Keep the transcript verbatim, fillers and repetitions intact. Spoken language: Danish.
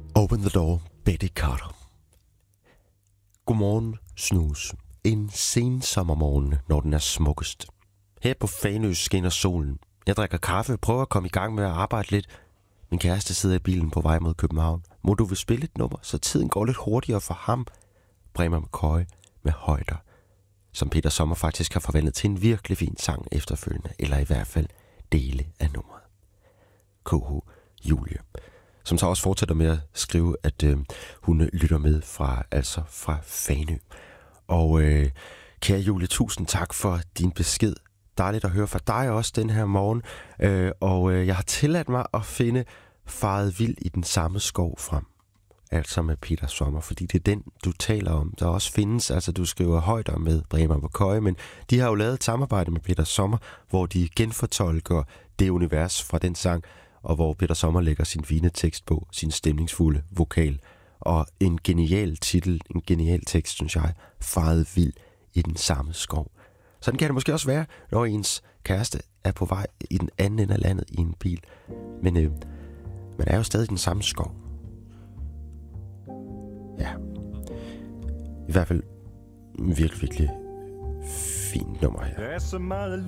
Open the door, Betty Carter. Godmorgen, snus. En sen sommermorgen, når den er smukkest. Her på Fanø skinner solen. Jeg drikker kaffe og prøver at komme i gang med at arbejde lidt. Min kæreste sidder i bilen på vej mod København. Må du vil spille et nummer, så tiden går lidt hurtigere for ham? Bremer McCoy med Højder, som Peter Sommer faktisk har forvandlet til en virkelig fin sang efterfølgende, eller i hvert fald dele af nummeret. K H Julie, som så også fortsætter med at skrive, at øh, hun lytter med fra, altså fra Fanø. Og øh, kære Julie, tusind tak for din besked. Dejligt at høre fra dig også den her morgen. Øh, og øh, jeg har tilladt mig at finde Faret vild i den samme skov frem. Altså med Peter Sommer, fordi det er den, du taler om. Der også findes, altså du skriver Højder med Bremer McCoy, men de har jo lavet et samarbejde med Peter Sommer, hvor de genfortolker det univers fra den sang, og hvor Peter Sommer lægger sin fine tekst på, sin stemningsfulde vokal. Og en genial titel, en genial tekst, synes jeg, Faret vild i den samme skov. Sådan kan det måske også være, når ens kæreste er på vej i den anden ende af landet i en bil. Men øh, man er jo stadig i den samme skov. Ja. I hvert fald virkelig, virkelig fint nummer her. Der er så meget